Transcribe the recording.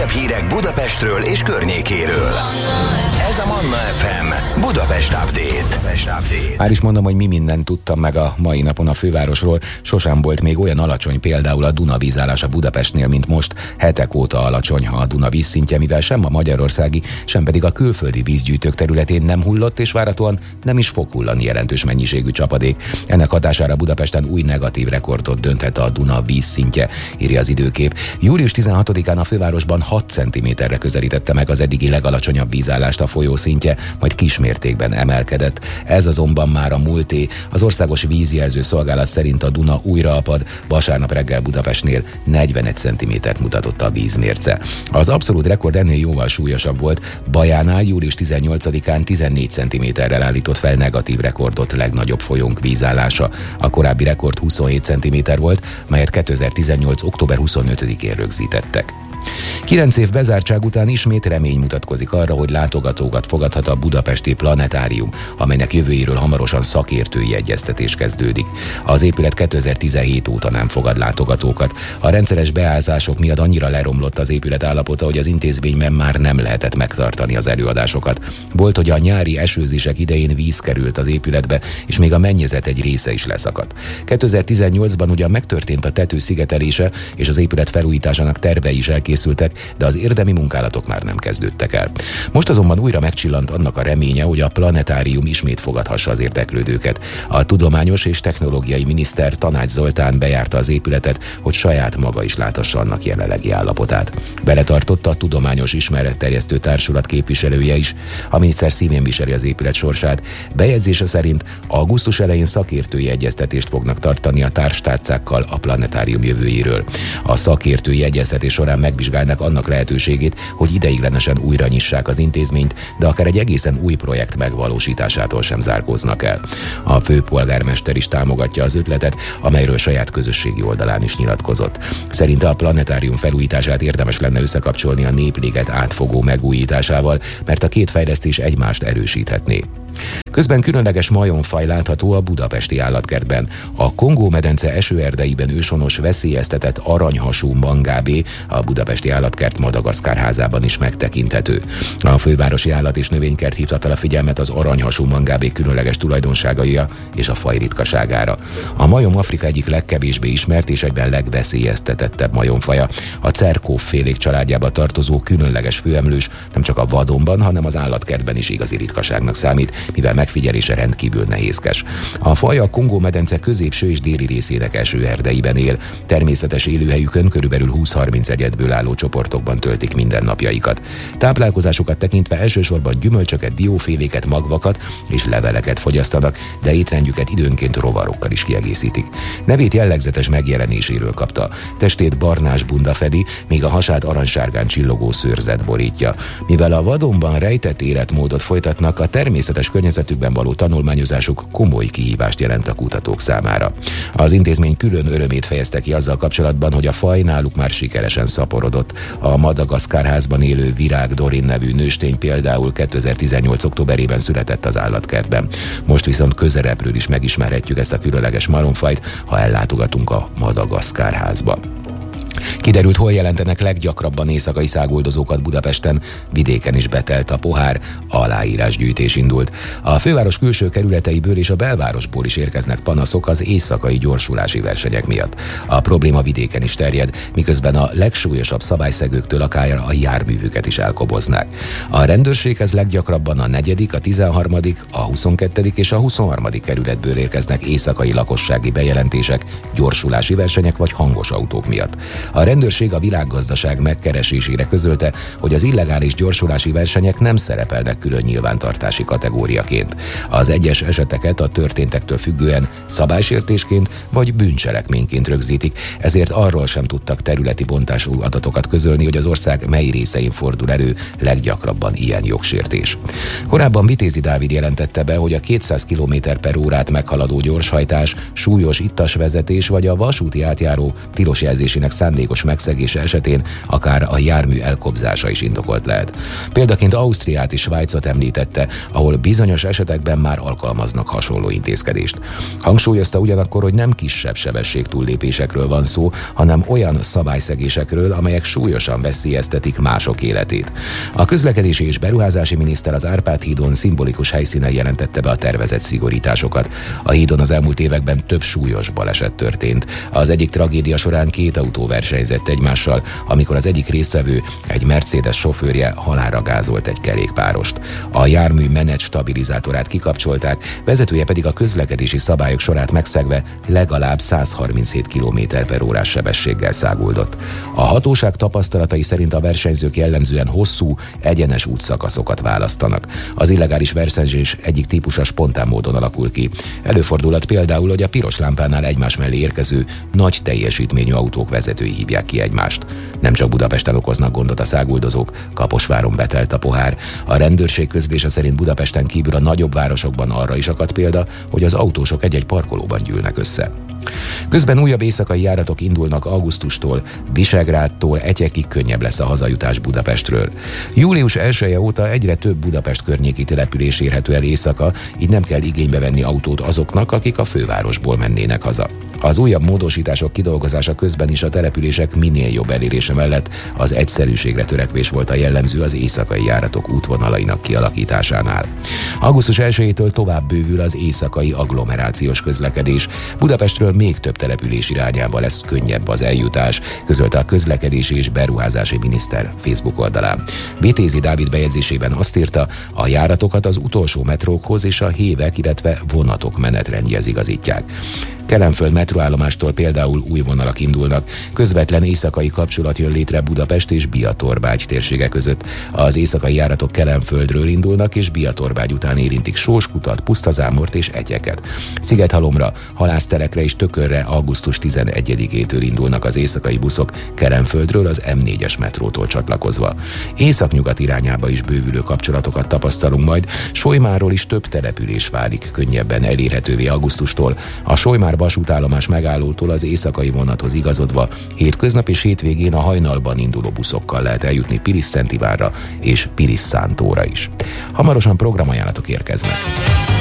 legfrissebb hírek Budapestről és környékéről. Ez a Manna FM Budapest Update. Már is mondom, hogy mi mindent tudtam meg a mai napon a fővárosról. Sosem volt még olyan alacsony például a Duna vízállása Budapestnél, mint most. Hetek óta alacsony a Duna vízszintje, mivel sem a magyarországi, sem pedig a külföldi vízgyűjtők területén nem hullott, és várhatóan nem is fog hullani jelentős mennyiségű csapadék. Ennek hatására Budapesten új negatív rekordot dönthet a Duna vízszintje, írja az Időkép. Július 16-án a fővárosban 6 cm-re közelítette meg az eddigi legalacsonyabb vízállást a folyó szintje, majd kismértékben emelkedett. Ez azonban már a múlté. Az Országos Vízjelző Szolgálat szerint a Duna újra apad, vasárnap reggel Budapestnél 41 cm-t mutatott a vízmérce. Az abszolút rekord ennél jóval súlyosabb volt. Bajánál július 18-án 14 cm-rel állított fel negatív rekordot legnagyobb folyónk vízállása. A korábbi rekord 27 cm volt, melyet 2018. október 25-én rögzítettek. 9 év bezártság után ismét remény mutatkozik arra, hogy látogatókat fogadhat a budapesti planetárium, amelynek jövőjéről hamarosan szakértői egyeztetés kezdődik. Az épület 2017 óta nem fogad látogatókat. A rendszeres beázások miatt annyira leromlott az épület állapota, hogy az intézményben már nem lehetett megtartani az előadásokat. Volt, hogy a nyári esőzések idején víz került az épületbe, és még a mennyezet egy része is leszakadt. 2018-ban ugyan megtörtént a tető szigetelése, és az épület felújításának tervei is elkészültek, de az érdemi munkálatok már nem kezdődtek el. Most azonban újra megcsillant annak a reménye, hogy a planetárium ismét fogadhassa az érdeklődőket. A tudományos és technológiai miniszter Tanács Zoltán bejárta az épületet, hogy saját maga is láthassa annak jelenlegi állapotát. Beletartotta a Tudományos Ismeretterjesztő Társulat képviselője is. A miniszter szívén viseli az épület sorsát. Bejegyzése szerint augusztus elején szakértői egyeztetést fognak tartani a társtárcákkal a planetárium jövőjéről. A szakértői egyeztetés során megvizsgálnak annak lehetőségét, hogy ideiglenesen újra nyissák az intézményt, de akár egy egészen új projekt megvalósításától sem zárkóznak el. A főpolgármester is támogatja az ötletet, amelyről saját közösségi oldalán is nyilatkozott. Szerinte a planetárium felújítását érdemes lenne összekapcsolni a Népliget átfogó megújításával, mert a két fejlesztés egymást erősíthetné. Közben különleges majomfaj látható a budapesti állatkertben. A Kongó-medence esőerdeiben őshonos veszélyeztetett aranyhasú mangábé a budapesti állatkert Madagaszkár házában is megtekinthető. A fővárosi állat- és növénykert hívta fel a figyelmet az aranyhasú mangábé különleges tulajdonságaira és a faj ritkaságára. A majom Afrika egyik legkevésbé ismert és egyben legveszélyeztetettebb majomfaja. A cerkóffélék családjába tartozó különleges főemlős nem csak a vadonban, hanem az állatkertben is igazi ritkaságnak számít, mivel megfigyelése rendkívül nehézkes. A faj a Kongó-medence középső és déli részének esőerdeiben él. Természetes élőhelyükön körülbelül 20-30 egyedből álló csoportokban töltik mindennapjaikat. Táplálkozásukat tekintve elsősorban gyümölcsöket, dióféléket, magvakat és leveleket fogyasztanak, de étrendjüket időnként rovarokkal is kiegészítik. Nevét jellegzetes megjelenéséről kapta. Testét barnás bunda fedi, míg a hasát aranysárgán csillogó szőrzet borítja. Mivel a vadonban rejtett életmódot folytatnak, a természetes környezetükben való tanulmányozásuk komoly kihívást jelent a kutatók számára. Az intézmény külön örömét fejezte ki azzal kapcsolatban, hogy a faj náluk már sikeresen szaporodott. A Madagaszkár házban élő Virág Dorin nevű nőstény például 2018. októberében született az állatkertben. Most viszont közelebbről is megismerhetjük ezt a különleges maromfajt, ha ellátogatunk a Madagaszkár házba. Kiderült, hol jelentenek leggyakrabban éjszakai száguldozókat Budapesten, vidéken is betelt a pohár, aláírásgyűjtés indult. A főváros külső kerületeiből és a belvárosból is érkeznek panaszok az éjszakai gyorsulási versenyek miatt. A probléma vidéken is terjed, miközben a legsúlyosabb szabályszegőktől akár a járművüket is elkoboznák. A rendőrséghez leggyakrabban a 4., a 13., a 22. és a 23. kerületből érkeznek éjszakai lakossági bejelentések, gyorsulási versenyek vagy hangos autók miatt. A rendőrség a Világgazdaság megkeresésére közölte, hogy az illegális gyorsulási versenyek nem szerepelnek külön nyilvántartási kategóriaként. Az egyes eseteket a történtektől függően szabálysértésként vagy bűncselekményként rögzítik, ezért arról sem tudtak területi bontású adatokat közölni, hogy az ország mely részein fordul elő leggyakrabban ilyen jogsértés. Korábban Vitézi Dávid jelentette be, hogy a 200 km/h meghaladó gyorshajtás, súlyos ittas vezetés vagy a vasúti átjáró tilos jelzésének szándékos szándékos megszegése esetén akár a jármű elkobzása is indokolt lehet. Példaként Ausztriát és Svájcot említette, ahol bizonyos esetekben már alkalmaznak hasonló intézkedést. Hangsúlyozta ugyanakkor, hogy nem kisebb sebességtúllépésekről van szó, hanem olyan szabályszegésekről, amelyek súlyosan veszélyeztetik mások életét. A közlekedési és beruházási miniszter az Árpád-hídon szimbolikus helyszínen jelentette be a tervezett szigorításokat. A hídon az elmúlt években több súlyos baleset történt. Az egyik tragédia során 2 autó versenyzett egymással, amikor az egyik résztvevő, egy Mercedes sofőrje halálra gázolt egy kerékpárost. A jármű menet stabilizátorát kikapcsolták, vezetője pedig a közlekedési szabályok sorát megszegve legalább 137 km/h sebességgel száguldott. A hatóság tapasztalatai szerint a versenyzők jellemzően hosszú, egyenes útszakaszokat választanak. Az illegális versenyzés egyik típusa spontán módon alakul ki. Előfordulhat például, hogy a piros lámpánál egymás mellé érkező nagy teljesítményű autók vezetői hívják ki egymást. Nem csak Budapesten okoznak gondot a száguldozók, Kaposváron betelt a pohár. A rendőrség közlése szerint Budapesten kívül a nagyobb városokban arra is akadt példa, hogy az autósok egy-egy parkolóban gyűlnek össze. Közben újabb éjszakai járatok indulnak augusztustól, Visegrádtól Etyekig könnyebb lesz a hazajutás Budapestről. Július 1-e óta egyre több Budapest környéki település érhető el éjszaka, így nem kell igénybe venni autót azoknak, akik a fővárosból mennének haza. Az újabb módosítások kidolgozása közben is a települések minél jobb elérése mellett az egyszerűségre törekvés volt a jellemző az éjszakai járatok útvonalainak kialakításánál. Augusztus 1-től tovább bővül az éjszakai agglomerációs közlekedés. Budapestről még több település irányába lesz könnyebb az eljutás, közölte a közlekedési és beruházási miniszter Facebook oldalán. Vitézi Dávid bejegyzésében azt írta, a járatokat az utolsó metrókhoz és a hévek, illetve vonatok menetrendjéhez igazítják. Kelenföld metróállomástól például új vonalak indulnak, közvetlen éjszakai kapcsolat jön létre Budapest és Biatorbágy térsége között. Az éjszakai járatok Kelenföldről indulnak és Biatorbágy után érintik Sóskutat, Pusztazámort és Etyeket. Szigethalomra, Halászterekre és Tökörre augusztus 11-től indulnak az éjszakai buszok Kelenföldről az M4-es metrótól csatlakozva. Északnyugat irányába is bővülő kapcsolatokat tapasztalunk majd, Solymáról is több település válik könnyebben elérhetővé augusztustól. A Solymár vasútállomás megállótól az éjszakai vonathoz igazodva hétköznap és hétvégén a hajnalban induló buszokkal lehet eljutni Pilis-Szentivárra és Pilis-Szántóra is. Hamarosan programajánlatok érkeznek.